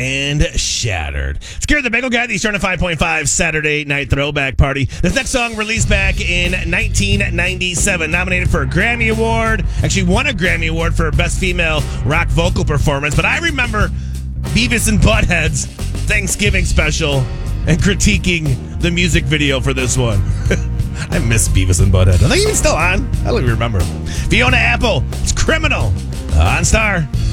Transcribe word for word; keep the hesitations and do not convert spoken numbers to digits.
and Shattered. Scared the Bagel Guy, the Eastern five point five Saturday Night Throwback Party. This next song released back in nineteen ninety-seven, nominated for a Grammy Award. Actually won a Grammy Award for Best Female Rock Vocal Performance. But I remember Beavis and Butthead's Thanksgiving special and critiquing the music video for this one. I miss Beavis and Butthead. Are they even still on? I don't even remember. Fiona Apple, it's Criminal on Star.